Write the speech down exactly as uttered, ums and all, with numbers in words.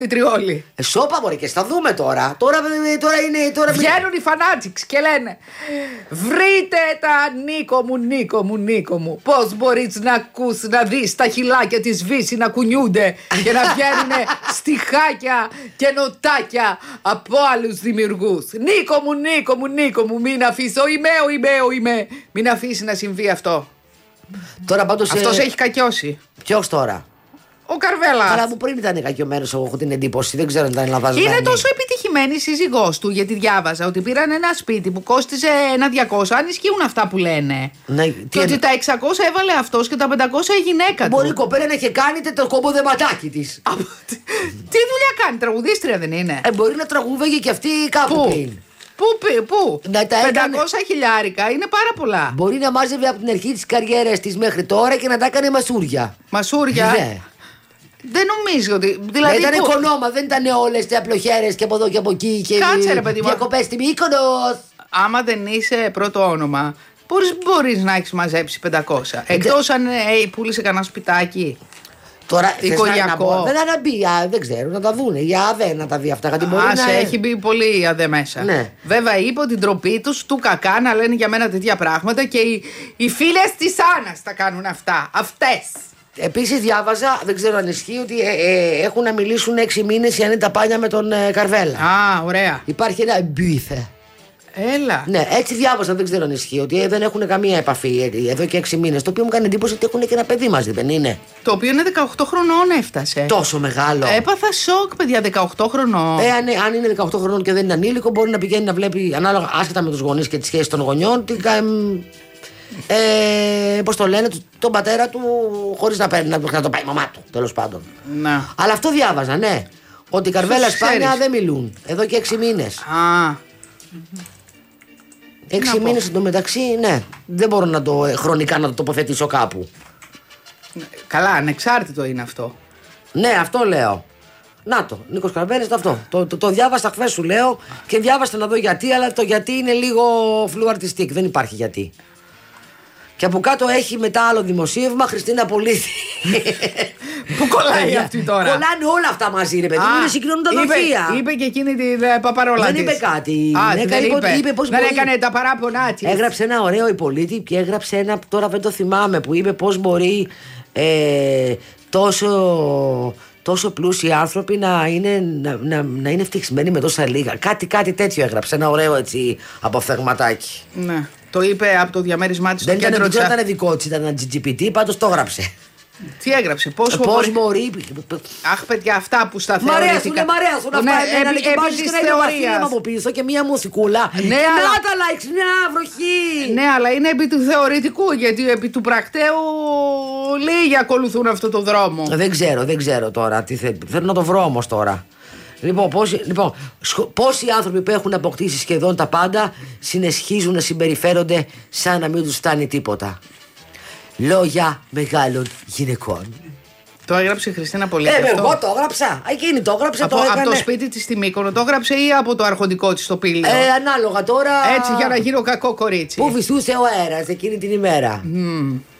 Η Τριόλη. Ε, σώπα μωρέ και στα δούμε τώρα. Τώρα, τώρα είναι. Τώρα... Βγαίνουν οι φανάτσιξ και λένε: βρείτε τα Νίκο μου, Νίκο μου, Νίκο μου. Πώς μπορείς να ακούς, να δεις τα χυλάκια της Βύση να κουνιούνται και να βγαίνουν στιχάκια και νοτάκια από άλλους δημιουργούς. Νίκο μου, Νίκο μου, Νίκο μου, μην αφήσει. Ο είμαι, ο είμαι, ο είμαι. Μην αφήσει να συμβεί αυτό. Τώρα πάντως. Αυτός ε... έχει κακιώσει. Ποιος τώρα? Ο Καρβέλας. Αλλά μου πριν ήταν κακιωμένος, εγώ έχω την εντύπωση. Δεν ξέρω αν ήταν λαβασμένη. Είναι τόσο επιτυχημένη η σύζυγός του, γιατί διάβαζα ότι πήραν ένα σπίτι που κόστιζε ένα διακόσια. Αν ισχύουν αυτά που λένε. Ναι, και ότι τα εξακόσια έβαλε αυτός και τα πεντακόσια η γυναίκα του. Μπορεί η κοπέλα να είχε κάνει το κομποδεματάκι της. Τι δουλειά κάνει, τραγουδίστρια δεν είναι? Ε, μπορεί να τραγούδαγε και αυτή κάπου Πού? πριν. Πού, πού, Να τα έκανε... πεντακόσια χιλιάρικα είναι πάρα πολλά. Μπορεί να μάζευε από την αρχή της καριέρας της μέχρι τώρα και να τα έκανε μασούρια. Μασούρια. Ναι. Δεν νομίζω ότι. Δηλαδή ήταν που... οικονόμα, δεν ήταν όλες οι απλοχέρες και από εδώ και από εκεί. Και κάτσε ρε παιδί μου. Διακοπές στη Μύκονος. Άμα δεν είσαι πρώτο όνομα, πώς μπορείς να έχεις μαζέψει πεντακόσια? Εκτός αν ε, πούλησε κανένα σπιτάκι. Τώρα οικογενειακό. Δεν θα μπει, α, δεν ξέρω, να τα δούνε. Η ΑΔΕ να τα δει αυτά. Γιατί μπορεί Άσε, να... έχει μπει πολύ η ΑΔΕ μέσα. Ναι. Βέβαια, είπε ότι ντροπή του του κακά να λένε για μένα τέτοια πράγματα και οι, οι φίλες της Άννας τα κάνουν αυτά. Αυτές. Επίσης διάβαζα, δεν ξέρω αν ισχύει, ότι ε, ε, έχουν να μιλήσουν έξι μήνες η Ανίτα Πάνια με τον ε, Καρβέλα. Α, ωραία. Υπάρχει ένα μπίθε. Έλα. Ναι, έτσι διάβασα, δεν ξέρω αν ισχύει, ότι ε, δεν έχουν καμία επαφή ε, εδώ και έξι μήνες. Το οποίο μου κάνει εντύπωση ότι έχουν και ένα παιδί μαζί, δεν είναι? Το οποίο είναι δεκαοκτώ χρονών έφτασε. Τόσο μεγάλο. Έπαθα σοκ, παιδιά, δεκαοκτώ χρονών. Ε, αν, αν είναι δεκαοκτώ χρονών και δεν είναι ανήλικο, μπορεί να πηγαίνει να βλέπει, ανάλογα άσχετα με τους γονείς και τις σχέσεις των γονιών, τι, ε, πώς το λένε, τον πατέρα του, χωρίς να, παίρνει, να το πάει η μαμά του, τέλος πάντων. Να. Αλλά αυτό διάβαζα, ναι. Ότι η Καρβέλα Σπάνια δεν μιλούν εδώ και έξι μήνες. Α. Έξι μήνες εντωμεταξύ, ναι. Δεν μπορώ να το ε, χρονικά να το τοποθετήσω κάπου. Καλά, ανεξάρτητο είναι αυτό. Ναι, αυτό λέω. Να το, Νίκος Καρβέλας, αυτό. Το, το, το διάβασα χθες, σου λέω, και διάβασα να δω γιατί, αλλά το γιατί είναι λίγο φλουαρτιστικ. Δεν υπάρχει γιατί. Και από κάτω έχει μετά άλλο δημοσίευμα, Χριστίνα Πολίτη. Πού κολλάει αυτή τώρα? Κολλάνε όλα αυτά μαζί, ρε παιδί μου. Είναι συγκοινωνούν τα δοχεία. Είπε και εκείνη την ε, παπαρόλα Δεν της. είπε κάτι. Α, ναι, δεν είπε, είπε. είπε πώς δεν μπορεί... έκανε τα παράπονά της. Έγραψε ένα ωραίο η Πολίτη και έγραψε ένα, τώρα δεν το θυμάμαι, που είπε πώς μπορεί ε, τόσο... τόσο πλούσιοι άνθρωποι να είναι, να, να, να είναι ευτυχισμένοι με τόσα λίγα. Κάτι, κάτι τέτοιο έγραψε. Ένα ωραίο έτσι αποφθεγματάκι. Ναι. Το είπε από το διαμέρισμά της στο δεν κέντρο ήταν, της. Δεν ήταν δικό της, ήταν ένα τζι τζι πι τι, πάντως το έγραψε. Τι έγραψε, πώς μπορεί... μπορεί. Αχ, παιδιά, αυτά που στα μ' θεωρητικά. αρέσουν, μ' αρέσουν αυτά. Ναι, επί, και πάλι και ένα βασίλεμα από πίσω και μία μουσικούλα. Ναι, και αλλά... να τα likes, μια βροχή. Ναι, αλλά είναι επί του θεωρητικού, γιατί επί του πρακτέου λίγοι ακολουθούν αυτό το δρόμο. Δεν ξέρω, δεν ξέρω τώρα. Τι θε... Θέλω να το βρω όμως τώρα. Λοιπόν, πόσοι, λοιπόν, πόσοι άνθρωποι που έχουν αποκτήσει σχεδόν τα πάντα συνεσχίζουν να συμπεριφέρονται σαν να μην τους φτάνει τίποτα. Λόγια μεγάλων γυναικών. Το έγραψε η Χριστίνα Πολίτη. Ε, εγώ το έγραψα. Εκείνη το έγραψε. Από, το έκανε... από το σπίτι της στη Μύκονο το έγραψε ή από το αρχοντικό της στο Πύλιο? Ε, ανάλογα τώρα. Έτσι για να γίνω κακό κορίτσι. Πού βυθούσε ο αέρας εκείνη την ημέρα. Mm.